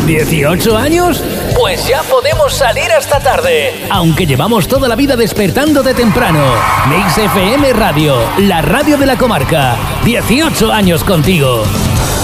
¿18 años? Pues ya podemos salir hasta tarde, aunque llevamos toda la vida despertándote temprano. Mix FM Radio, la radio de la comarca. 18 años contigo.